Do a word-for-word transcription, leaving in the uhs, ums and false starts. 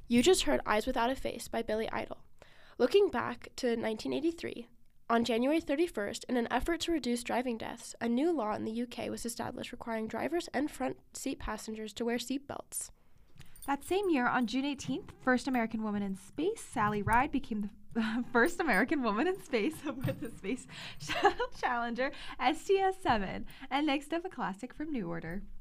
You just heard Eyes Without a Face by Billy Idol. Looking back to nineteen eighty-three, on January thirty-first, in an effort to reduce driving deaths, a new law in the U K was established requiring drivers and front seat passengers to wear seat belts. That same year, on June eighteenth, first American woman in space, Sally Ride, became the first American woman in space with the Space Shuttle Challenger S T S seven. And next up, a classic from New Order.